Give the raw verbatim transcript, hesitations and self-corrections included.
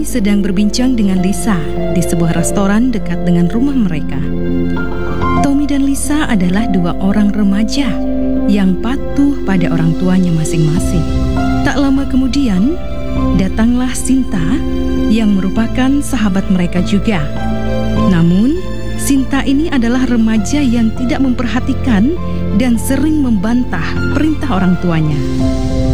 sedang berbincang dengan Lisa di sebuah restoran dekat dengan rumah mereka. Tommy dan Lisa adalah dua orang remaja yang patuh pada orang tuanya masing-masing. Tak lama kemudian, datanglah Sinta yang merupakan sahabat mereka juga. Namun, Sinta ini adalah remaja yang tidak memperhatikan dan sering membantah perintah orang tuanya.